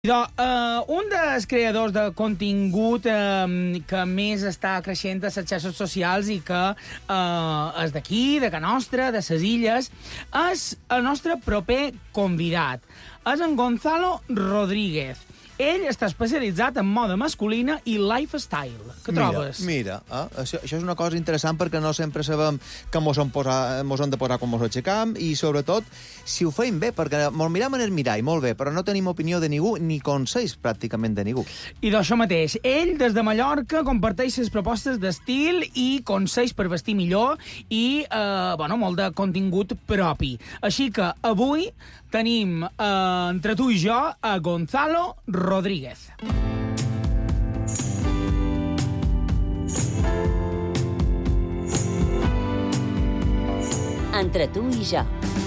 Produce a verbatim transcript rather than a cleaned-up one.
Idò, uh, un dels creadors de contingut uh, que més està creixent a les xarxes socials i que uh, és d'aquí, de Can Nostra, de ses Illes, és el nostre proper convidat. És en Gonzalo Rodríguez. Ell està especialitzat en moda masculina i lifestyle. Què trobes? Mira, mira eh? això, això és una cosa interessant perquè no sempre sabem que mos hem, posat, mos hem de posar quan mos aixecam i, sobretot, si ho feim bé, perquè mos mirem en el mirall, molt bé, però no tenim opinió de ningú ni consells pràcticament de ningú. I d'això mateix, ell, des de Mallorca, comparteix les propostes d'estil i consells per vestir millor i, eh, bueno, molt de contingut propi. Així que avui tenim eh, entre tu i jo a Gonzalo Rodríguez. Entre tu i jo.